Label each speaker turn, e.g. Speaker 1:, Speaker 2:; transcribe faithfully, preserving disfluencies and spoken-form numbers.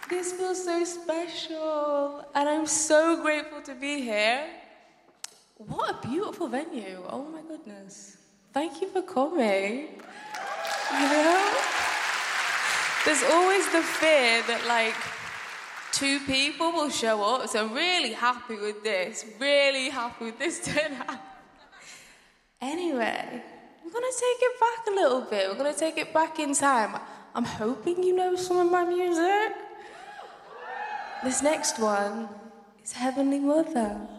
Speaker 1: This feels so special, and I'm so grateful to be here. What a beautiful venue. Oh my goodness. Thank you for coming. You know? There's always the fear that, like, two people will show up, so I'm really happy with this. Really happy with this turnout. Anyway, we're going to take it back a little bit. We're going to take it back in time. I'm hoping you know some of my music. This next one is Heavenly Mother.